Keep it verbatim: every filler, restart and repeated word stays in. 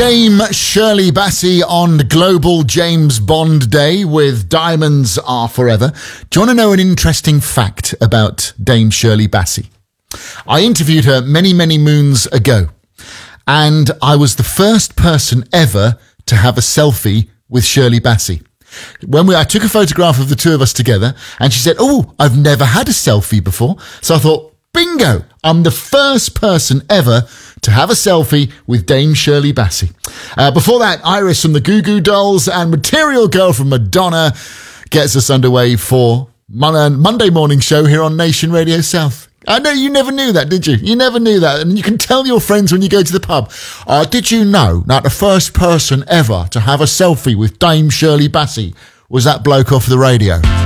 Dame Shirley Bassey on Global James Bond Day with Diamonds Are Forever. Do you want to know an interesting fact about Dame Shirley Bassey? I interviewed her many, many moons ago, and I was the first person ever to have a selfie with Shirley Bassey. When we, I took a photograph of the two of us together, and she said, "Oh, I've never had a selfie before." So I thought, bingo, I'm the first person ever to have a selfie with Dame Shirley Bassey. Uh, before that, Iris from the Goo Goo Dolls and Material Girl from Madonna gets us underway for Mon- Monday morning show here on Nation Radio South. I know you never knew that, did you? You never knew that. And you can tell your friends when you go to the pub, uh, did you know that the first person ever to have a selfie with Dame Shirley Bassey was that bloke off the radio?